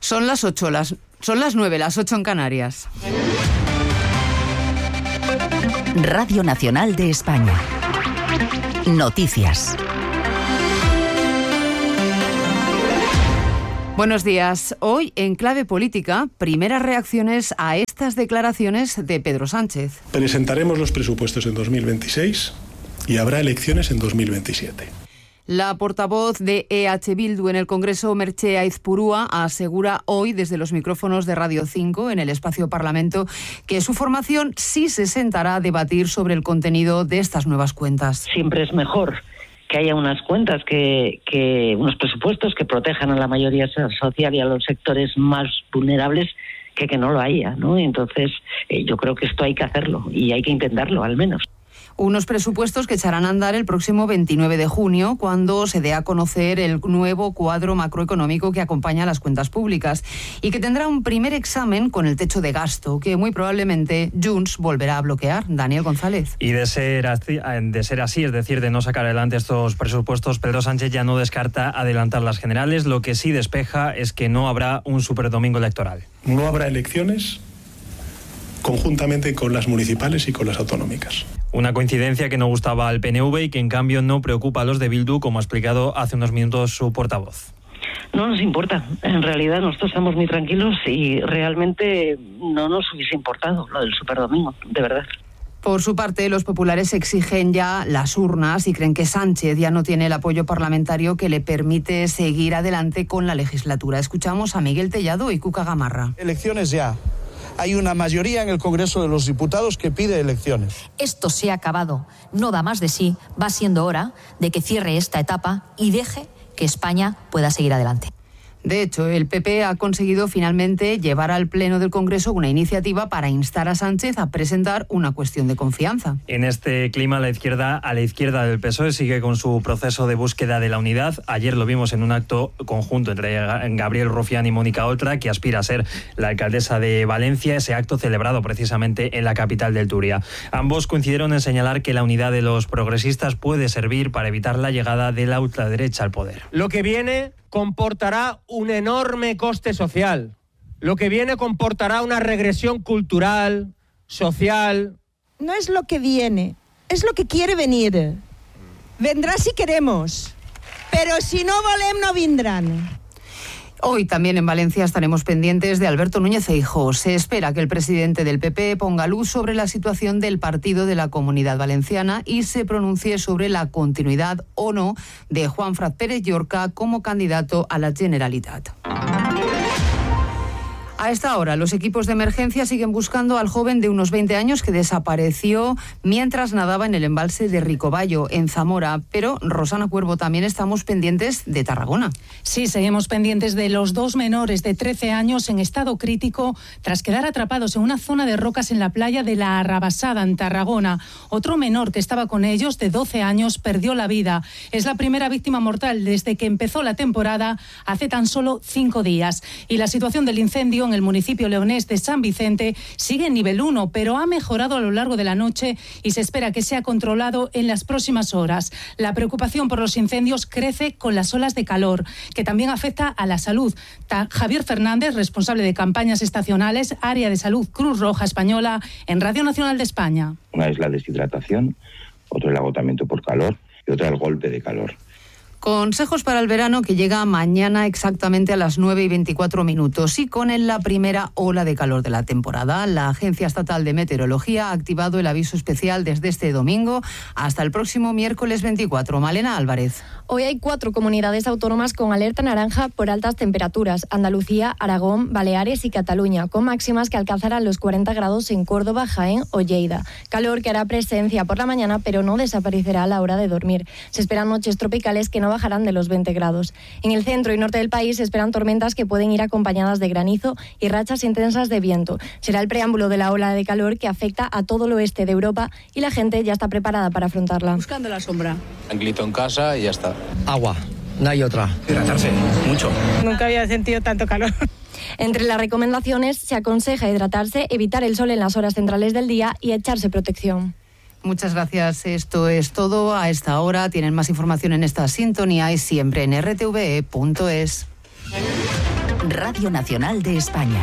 Son las 9, las 8 en Canarias. Radio Nacional de España. Noticias. Buenos días. Hoy, en clave política, primeras reacciones a estas declaraciones de Pedro Sánchez. Presentaremos los presupuestos en 2026 y habrá elecciones en 2027. La portavoz de EH Bildu en el Congreso, Merche Aizpurúa, asegura hoy desde los micrófonos de Radio 5 en el Espacio Parlamento que su formación sí se sentará a debatir sobre el contenido de estas nuevas cuentas. Siempre es mejor que haya unas cuentas, que unos presupuestos que protejan a la mayoría social y a los sectores más vulnerables que no lo haya, ¿no? Entonces, yo creo que esto hay que hacerlo y hay que intentarlo, al menos. Unos presupuestos que echarán a andar el próximo 29 de junio, cuando se dé a conocer el nuevo cuadro macroeconómico que acompaña a las cuentas públicas y que tendrá un primer examen con el techo de gasto, que muy probablemente Junts volverá a bloquear. Daniel González. Y de ser así, es decir, de no sacar adelante estos presupuestos, Pedro Sánchez ya no descarta adelantar las generales. Lo que sí despeja es que no habrá un superdomingo electoral. No habrá elecciones conjuntamente con las municipales y con las autonómicas. Una coincidencia que no gustaba al PNV y que en cambio no preocupa a los de Bildu, como ha explicado hace unos minutos su portavoz. No nos importa. En realidad nosotros estamos muy tranquilos y realmente no nos hubiese importado lo del superdomingo, de verdad. Por su parte, los populares exigen ya las urnas y creen que Sánchez ya no tiene el apoyo parlamentario que le permite seguir adelante con la legislatura. Escuchamos a Miguel Tellado y Cuca Gamarra. Elecciones ya. Hay una mayoría en el Congreso de los Diputados que pide elecciones. Esto se ha acabado, no da más de sí, va siendo hora de que cierre esta etapa y deje que España pueda seguir adelante. De hecho, el PP ha conseguido finalmente llevar al Pleno del Congreso una iniciativa para instar a Sánchez a presentar una cuestión de confianza. En este clima, a la izquierda del PSOE sigue con su proceso de búsqueda de la unidad. Ayer lo vimos en un acto conjunto entre Gabriel Rufián y Mónica Oltra, que aspira a ser la alcaldesa de Valencia, ese acto celebrado precisamente en la capital del Turia. Ambos coincidieron en señalar que la unidad de los progresistas puede servir para evitar la llegada de la ultraderecha al poder. Lo que viene comportará un enorme coste social. Lo que viene comportará una regresión cultural, social. No es lo que viene, es lo que quiere venir. Vendrá si queremos, pero si no volem no vindran. Hoy también en Valencia estaremos pendientes de Alberto Núñez Feijóo. Se espera que el presidente del PP ponga luz sobre la situación del partido de la Comunidad Valenciana y se pronuncie sobre la continuidad o no de Juanfran Pérez Llorca como candidato a la Generalitat. A esta hora, los equipos de emergencia siguen buscando al joven de unos 20 años que desapareció mientras nadaba en el embalse de Ricobayo, en Zamora. Pero, Rosana Cuervo, también estamos pendientes de Tarragona. Sí, seguimos pendientes de los dos menores de 13 años en estado crítico tras quedar atrapados en una zona de rocas en la playa de la Arrabasada, en Tarragona. Otro menor que estaba con ellos, de 12 años, perdió la vida. Es la primera víctima mortal desde que empezó la temporada hace tan solo 5 días. Y la situación del incendio en el municipio leonés de San Vicente sigue en nivel 1, pero ha mejorado a lo largo de la noche y se espera que sea controlado en las próximas horas. La preocupación por los incendios crece con las olas de calor, que también afecta a la salud. Javier Fernández, responsable de campañas estacionales, área de salud Cruz Roja Española, en Radio Nacional de España. Una es la deshidratación, otro el agotamiento por calor y otra el golpe de calor. Consejos para el verano que llega mañana exactamente a las 9:24 y con la primera ola de calor de la temporada. La Agencia Estatal de Meteorología ha activado el aviso especial desde este domingo hasta el próximo miércoles 24. Malena Álvarez. Hoy hay 4 comunidades autónomas con alerta naranja por altas temperaturas: Andalucía, Aragón, Baleares y Cataluña, con máximas que alcanzarán los 40 grados en Córdoba, Jaén o Lleida. Calor que hará presencia por la mañana, pero no desaparecerá a la hora de dormir. Se esperan noches tropicales que no bajarán de los 20 grados. En el centro y norte del país se esperan tormentas que pueden ir acompañadas de granizo y rachas intensas de viento. Será el preámbulo de la ola de calor que afecta a todo el oeste de Europa y la gente ya está preparada para afrontarla. Buscando la sombra. Tranquilito en casa y ya está. Agua, no hay otra. Hidratarse, mucho. Nunca había sentido tanto calor. Entre las recomendaciones se aconseja hidratarse, evitar el sol en las horas centrales del día y echarse protección. Muchas gracias. Esto es todo a esta hora. Tienen más información en esta sintonía y siempre en rtve.es. Radio Nacional de España.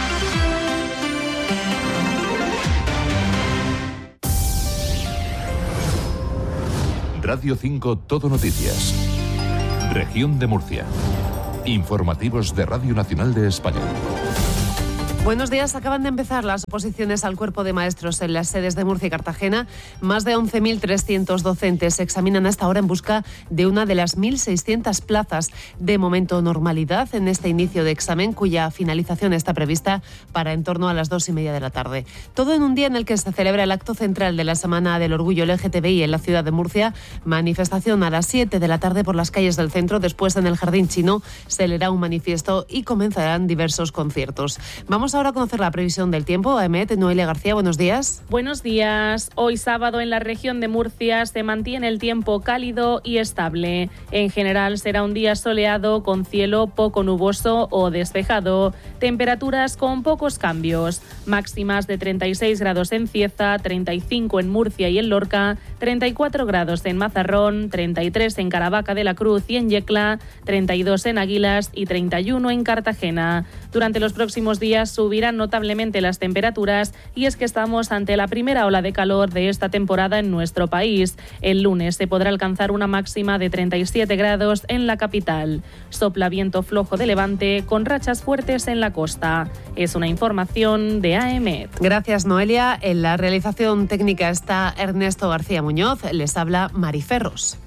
Radio 5 Todo Noticias. Región de Murcia. Informativos de Radio Nacional de España. Buenos días. Acaban de empezar las oposiciones al cuerpo de maestros en las sedes de Murcia y Cartagena. Más de 11.300 docentes se examinan hasta ahora en busca de una de las 1.600 plazas. De momento, normalidad en este inicio de examen, cuya finalización está prevista para en torno a las 2:30 de la tarde. Todo en un día en el que se celebra el acto central de la Semana del Orgullo LGTBI en la ciudad de Murcia. Manifestación a las 7 de la tarde por las calles del centro. Después, en el Jardín Chino, se leerá un manifiesto y comenzarán diversos conciertos. Vamos ahora a conocer la previsión del tiempo. AEMET, Noelia García, buenos días. Buenos días. Hoy sábado en la región de Murcia se mantiene el tiempo cálido y estable. En general será un día soleado con cielo poco nuboso o despejado. Temperaturas con pocos cambios. Máximas de 36 grados en Cieza, 35 en Murcia y en Lorca, 34 grados en Mazarrón, 33 en Caravaca de la Cruz y en Yecla, 32 en Águilas y 31 en Cartagena. Durante los próximos días subirán notablemente las temperaturas y es que estamos ante la primera ola de calor de esta temporada en nuestro país. El lunes se podrá alcanzar una máxima de 37 grados en la capital. Sopla viento flojo de levante con rachas fuertes en la costa. Es una información de AEMET. Gracias, Noelia. En la realización técnica está Ernesto García Muñoz. Les habla Mari Ferros.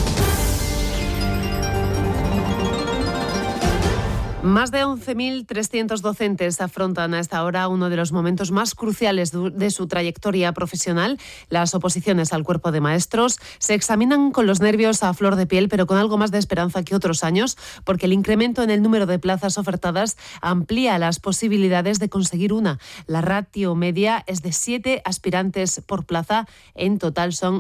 Más de 11.300 docentes afrontan a esta hora uno de los momentos más cruciales de su trayectoria profesional. Las oposiciones al cuerpo de maestros se examinan con los nervios a flor de piel, pero con algo más de esperanza que otros años, porque el incremento en el número de plazas ofertadas amplía las posibilidades de conseguir una. La ratio media es de 7 aspirantes por plaza. En total son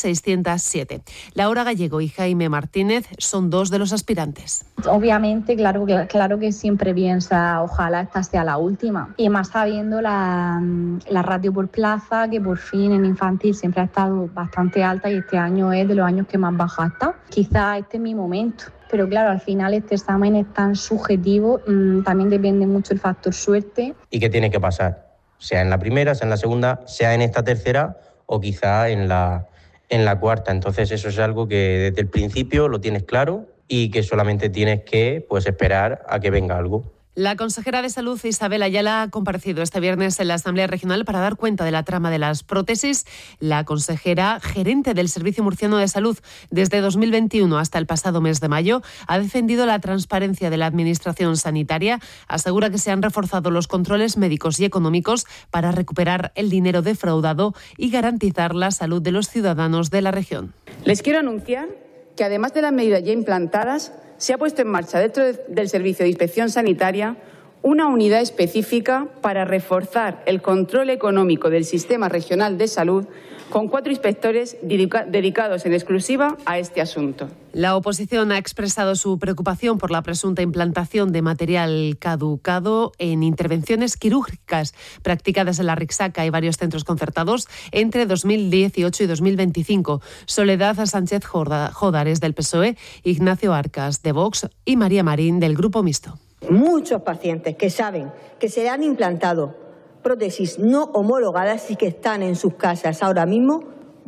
1.607. Laura Gallego y Jaime Martínez son dos de los aspirantes. Obviamente, claro que siempre piensa, ojalá esta sea la última. Y más sabiendo la ratio por plaza, que por fin en infantil siempre ha estado bastante alta y este año es de los años que más baja está. Quizá este es mi momento. Pero claro, al final este examen es tan subjetivo, también depende mucho el factor suerte. ¿Y qué tiene que pasar? Sea en la primera, sea en la segunda, sea en esta tercera o quizá en la cuarta. Entonces eso es algo que desde el principio lo tienes claro y que solamente tienes que esperar a que venga algo. La consejera de Salud, Isabel Ayala, ha comparecido este viernes en la Asamblea Regional para dar cuenta de la trama de las prótesis. La consejera, gerente del Servicio Murciano de Salud desde 2021 hasta el pasado mes de mayo, ha defendido la transparencia de la Administración sanitaria. Asegura que se han reforzado los controles médicos y económicos para recuperar el dinero defraudado y garantizar la salud de los ciudadanos de la región. Les quiero anunciar que además de las medidas ya implantadas, se ha puesto en marcha dentro del Servicio de Inspección Sanitaria una unidad específica para reforzar el control económico del Sistema Regional de Salud con 4 inspectores dedicados en exclusiva a este asunto. La oposición ha expresado su preocupación por la presunta implantación de material caducado en intervenciones quirúrgicas practicadas en la Rixaca y varios centros concertados entre 2018 y 2025. Soledad Sánchez Jodares del PSOE, Ignacio Arcas de Vox y María Marín del Grupo Mixto. Muchos pacientes que saben que se le han implantado prótesis no homologadas y que están en sus casas ahora mismo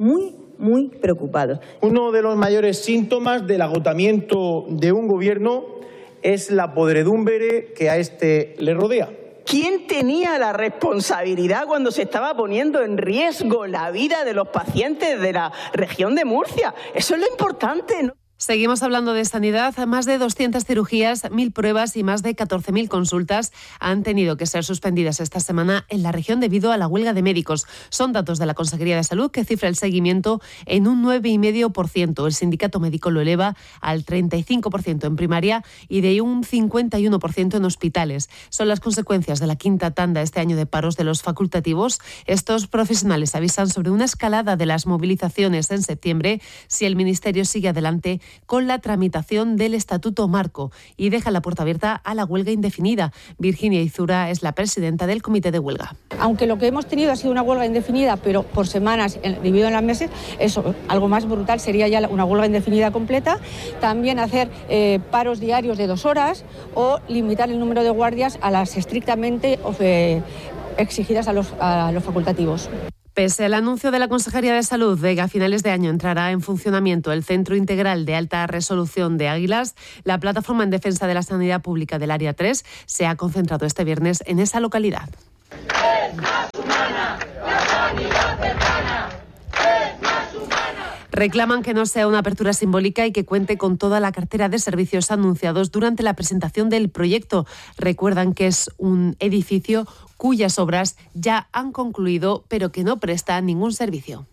muy preocupados. Uno de los mayores síntomas del agotamiento de un gobierno es la podredumbre que a este le rodea. ¿Quién tenía la responsabilidad cuando se estaba poniendo en riesgo la vida de los pacientes de la región de Murcia? Eso es lo importante, ¿no? Seguimos hablando de sanidad. Más de 200 cirugías, 1.000 pruebas y más de 14.000 consultas han tenido que ser suspendidas esta semana en la región debido a la huelga de médicos. Son datos de la Consejería de Salud que cifra el seguimiento en un 9,5%. El sindicato médico lo eleva al 35% en primaria y de un 51% en hospitales. Son las consecuencias de la quinta tanda este año de paros de los facultativos. Estos profesionales avisan sobre una escalada de las movilizaciones en septiembre si el Ministerio sigue adelante con la tramitación del Estatuto Marco y deja la puerta abierta a la huelga indefinida. Virginia Izura es la presidenta del comité de huelga. Aunque lo que hemos tenido ha sido una huelga indefinida, pero por semanas, dividido en las meses, eso, algo más brutal sería ya una huelga indefinida completa. También hacer paros diarios de 2 horas o limitar el número de guardias a las estrictamente exigidas a los facultativos. Pese al anuncio de la Consejería de Salud de que a finales de año entrará en funcionamiento el Centro Integral de Alta Resolución de Águilas, la plataforma en defensa de la sanidad pública del Área 3 se ha concentrado este viernes en esa localidad. Es más humana, la sanidad cercana. Es más humana. Reclaman que no sea una apertura simbólica y que cuente con toda la cartera de servicios anunciados durante la presentación del proyecto. Recuerdan que es un edificio cuyas obras ya han concluido, pero que no presta ningún servicio.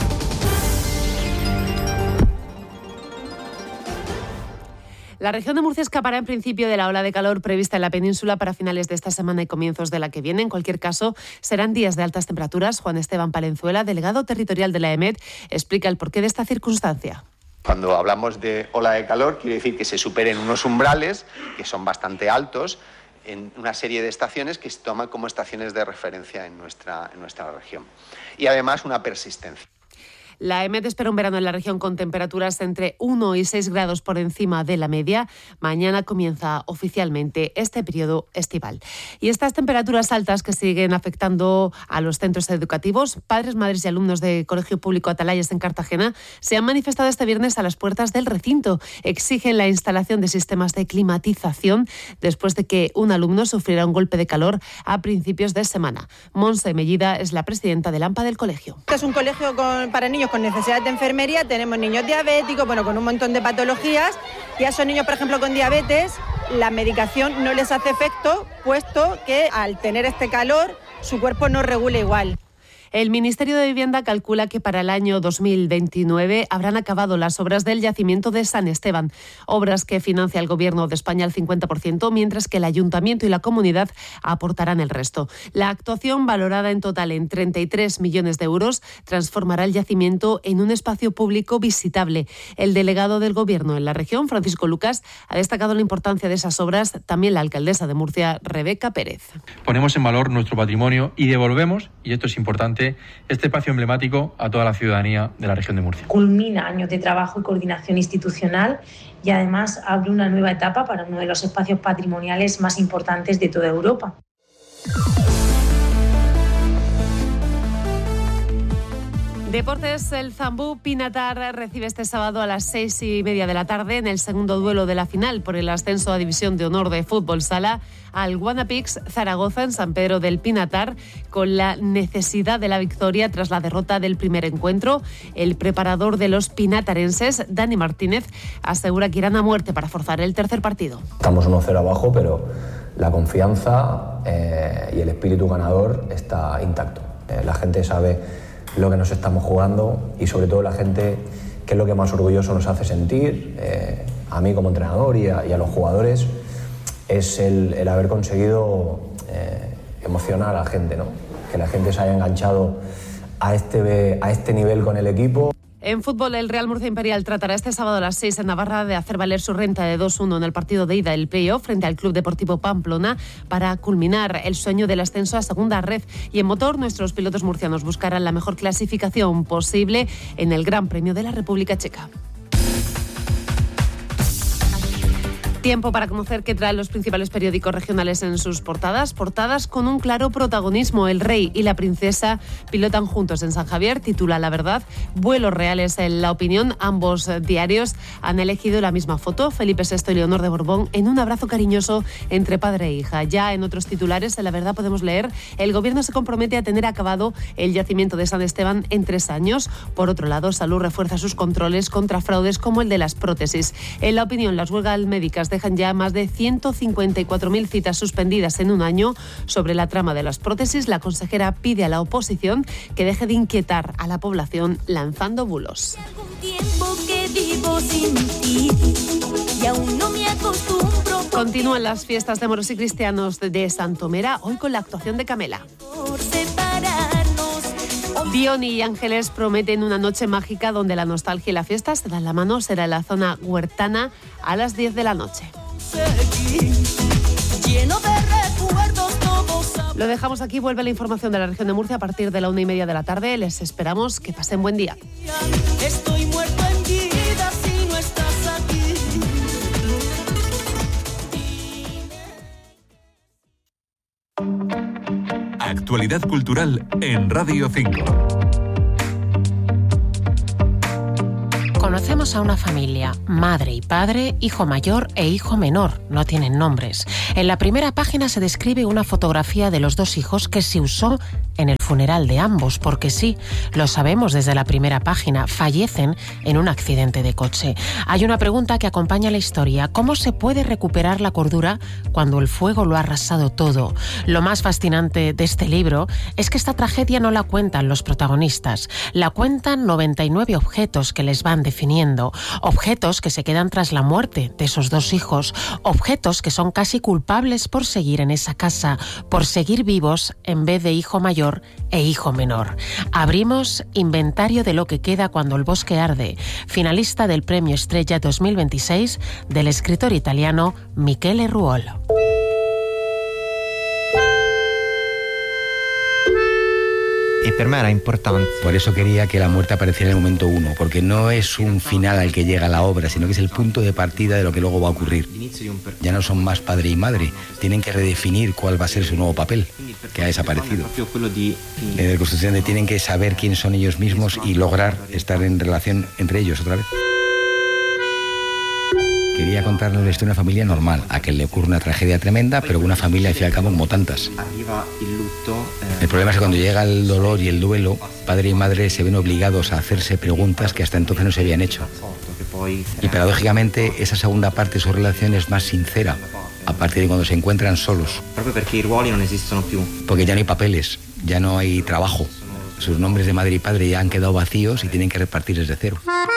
La región de Murcia escapará en principio de la ola de calor prevista en la península para finales de esta semana y comienzos de la que viene. En cualquier caso, serán días de altas temperaturas. Juan Esteban Palenzuela, delegado territorial de la EMET, explica el porqué de esta circunstancia. Cuando hablamos de ola de calor, quiere decir que se superen unos umbrales que son bastante altos en una serie de estaciones que se toman como estaciones de referencia en nuestra región. Y además una persistencia. La EMET espera un verano en la región con temperaturas entre 1 y 6 grados por encima de la media. Mañana comienza oficialmente este periodo estival. Y estas temperaturas altas que siguen afectando a los centros educativos, padres, madres y alumnos de Colegio Público Atalayas en Cartagena se han manifestado este viernes a las puertas del recinto. Exigen la instalación de sistemas de climatización después de que un alumno sufriera un golpe de calor a principios de semana. Monse Mellida es la presidenta del AMPA del colegio. Es un colegio para niños con necesidades de enfermería, tenemos niños diabéticos, con un montón de patologías, y a esos niños, por ejemplo, con diabetes, la medicación no les hace efecto, puesto que al tener este calor, su cuerpo no regula igual. El Ministerio de Vivienda calcula que para el año 2029 habrán acabado las obras del yacimiento de San Esteban, obras que financia el Gobierno de España al 50%, mientras que el Ayuntamiento y la Comunidad aportarán el resto. La actuación, valorada en total en 33 millones de euros, transformará el yacimiento en un espacio público visitable. El delegado del Gobierno en la región, Francisco Lucas, ha destacado la importancia de esas obras, también la alcaldesa de Murcia, Rebeca Pérez. Ponemos en valor nuestro patrimonio y devolvemos, y esto es importante, este espacio emblemático a toda la ciudadanía de la región de Murcia. Culmina años de trabajo y coordinación institucional y además abre una nueva etapa para uno de los espacios patrimoniales más importantes de toda Europa. Deportes, el Zambú Pinatar recibe este sábado a las 6:30 de la tarde en el segundo duelo de la final por el ascenso a División de Honor de Fútbol Sala al Guanapix Zaragoza en San Pedro del Pinatar, con la necesidad de la victoria tras la derrota del primer encuentro. El preparador de los pinatarenses, Dani Martínez, asegura que irán a muerte para forzar el tercer partido. Estamos 1-0 abajo, pero la confianza y el espíritu ganador está intacto. La gente sabe lo que nos estamos jugando y sobre todo la gente, que es lo que más orgulloso nos hace sentir, a mí como entrenador y a los jugadores, es el haber conseguido emocionar a la gente, ¿no? Que la gente se haya enganchado a este nivel con el equipo. En fútbol, el Real Murcia Imperial tratará este sábado a las 6 en Navarra de hacer valer su renta de 2-1 en el partido de ida del play-off frente al Club Deportivo Pamplona para culminar el sueño del ascenso a segunda red. Y en motor, nuestros pilotos murcianos buscarán la mejor clasificación posible en el Gran Premio de la República Checa. Tiempo para conocer qué traen los principales periódicos regionales en sus portadas. Portadas con un claro protagonismo. El rey y la princesa pilotan juntos en San Javier, titula La Verdad. Vuelos reales en La Opinión. Ambos diarios han elegido la misma foto. Felipe VI y Leonor de Borbón en un abrazo cariñoso entre padre e hija. Ya en otros titulares, en La Verdad podemos leer: el gobierno se compromete a tener acabado el yacimiento de San Esteban en 3 años. Por otro lado, Salud refuerza sus controles contra fraudes como el de las prótesis. En La Opinión, las huelgas médicas dejan ya más de 154.000 citas suspendidas en un año. Sobre la trama de las prótesis, la consejera pide a la oposición que deje de inquietar a la población lanzando bulos. Continúan las fiestas de moros y cristianos de Santomera, hoy con la actuación de Camela. Diony y Ángeles prometen una noche mágica donde la nostalgia y la fiesta se dan la mano. Será en la zona huertana a las 10 de la noche. Lo dejamos aquí, vuelve la información de la región de Murcia a partir de la 1:30 de la tarde. Les esperamos, que pasen buen día. Estoy muerto en vida si no estás aquí. Actualidad cultural en Radio 5. Conocemos a una familia, madre y padre, hijo mayor e hijo menor, no tienen nombres. En la primera página se describe una fotografía de los dos hijos que se usó en el funeral de ambos, porque sí, lo sabemos desde la primera página, fallecen en un accidente de coche. Hay una pregunta que acompaña la historia: ¿cómo se puede recuperar la cordura cuando el fuego lo ha arrasado todo? Lo más fascinante de este libro es que esta tragedia no la cuentan los protagonistas, la cuentan 99 objetos que les van definiendo, objetos que se quedan tras la muerte de esos dos hijos, objetos que son casi culpables por seguir en esa casa, por seguir vivos en vez de hijo mayor e hijo menor. Abrimos Inventario de lo que queda cuando el bosque arde, finalista del Premio Estrella 2026 del escritor italiano Michele Ruol. Y para mí era importante. Por eso quería que la muerte apareciera en el momento 1, porque no es un final al que llega la obra, sino que es el punto de partida de lo que luego va a ocurrir. Ya no son más padre y madre, tienen que redefinir cuál va a ser su nuevo papel, que ha desaparecido. De reconstrucción tienen que saber quién son ellos mismos y lograr estar en relación entre ellos otra vez. Quería contarnos la historia de una familia normal, a que le ocurre una tragedia tremenda, pero una familia al fin y al cabo como tantas. El problema es que cuando llega el dolor y el duelo, padre y madre se ven obligados a hacerse preguntas que hasta entonces no se habían hecho. Y paradójicamente esa segunda parte de su relación es más sincera, a partir de cuando se encuentran solos. Porque ya no hay papeles, ya no hay trabajo. Sus nombres de madre y padre ya han quedado vacíos y tienen que repartir desde cero.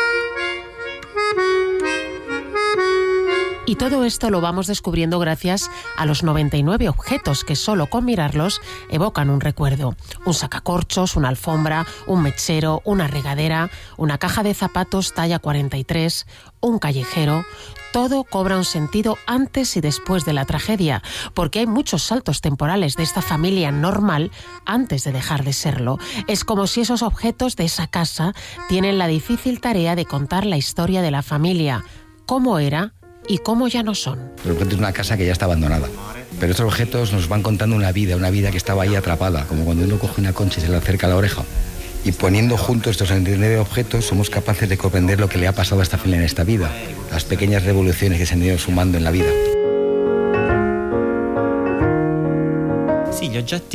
Y todo esto lo vamos descubriendo gracias a los 99 objetos que solo con mirarlos evocan un recuerdo. Un sacacorchos, una alfombra, un mechero, una regadera, una caja de zapatos talla 43, un callejero. Todo cobra un sentido antes y después de la tragedia, porque hay muchos saltos temporales de esta familia normal antes de dejar de serlo. Es como si esos objetos de esa casa tienen la difícil tarea de contar la historia de la familia, cómo era y cómo ya no son. El objeto es una casa que ya está abandonada, pero estos objetos nos van contando una vida que estaba ahí atrapada, como cuando uno coge una concha y se la acerca a la oreja. Y poniendo juntos estos 99 objetos somos capaces de comprender lo que le ha pasado a esta familia en esta vida, las pequeñas revoluciones que se han ido sumando en la vida. Sí,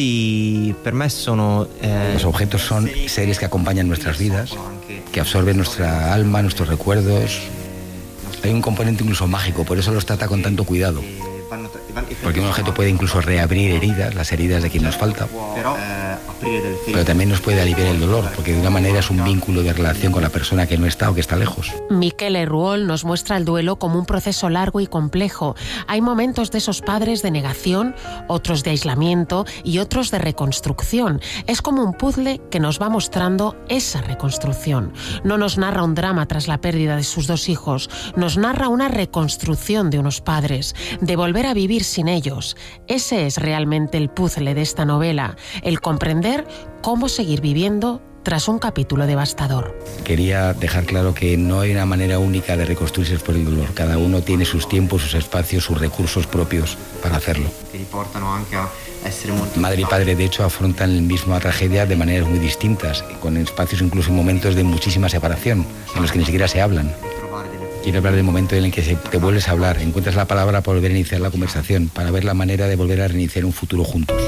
los objetos son seres que acompañan nuestras vidas, que absorben nuestra alma, nuestros recuerdos. Hay un componente incluso mágico, por eso los trata con tanto cuidado. Porque un objeto puede incluso reabrir heridas, las heridas de quien nos falta. Pero también nos puede aliviar el dolor, porque de una manera es un vínculo de relación con la persona que no está o que está lejos. Michele Ruol nos muestra el duelo como un proceso largo y complejo. Hay momentos de esos padres de negación, otros de aislamiento y otros de reconstrucción. Es como un puzzle que nos va mostrando esa reconstrucción. No nos narra un drama tras la pérdida de sus dos hijos, nos narra una reconstrucción de unos padres, de volver a vivir sin ellos. Ese es realmente el puzzle de esta novela, el comprender cómo seguir viviendo tras un capítulo devastador. Quería dejar claro que no hay una manera única de reconstruirse después del dolor. Cada uno tiene sus tiempos, sus espacios, sus recursos propios para hacerlo. Madre y padre, de hecho, afrontan la misma tragedia de maneras muy distintas, con espacios incluso en momentos de muchísima separación, en los que ni siquiera se hablan. Quiero hablar del momento en el que te vuelves a hablar, encuentras la palabra para volver a iniciar la conversación, para ver la manera de volver a reiniciar un futuro juntos.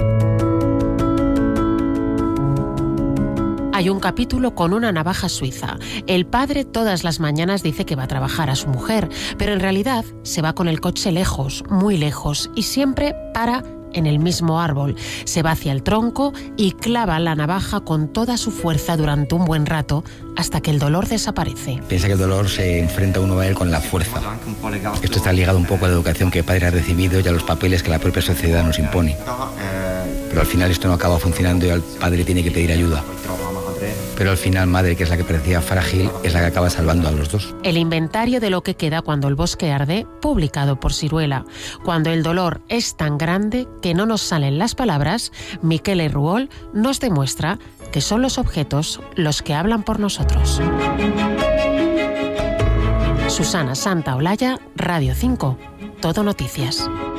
Hay un capítulo con una navaja suiza. El padre todas las mañanas dice que va a trabajar a su mujer, pero en realidad se va con el coche lejos, muy lejos, y siempre para en el mismo árbol. Se va hacia el tronco y clava la navaja con toda su fuerza durante un buen rato hasta que el dolor desaparece. Piensa que el dolor se enfrenta uno a él con la fuerza. Esto está ligado un poco a la educación que el padre ha recibido y a los papeles que la propia sociedad nos impone. Pero al final esto no acaba funcionando y el padre tiene que pedir ayuda. pero al final madre, que es la que parecía frágil, es la que acaba salvando a los dos. El inventario de lo que queda cuando el bosque arde, publicado por Siruela. Cuando el dolor es tan grande que no nos salen las palabras, Miquel Ruol nos demuestra que son los objetos los que hablan por nosotros. Susana Santaolalla, Radio 5, Todo Noticias.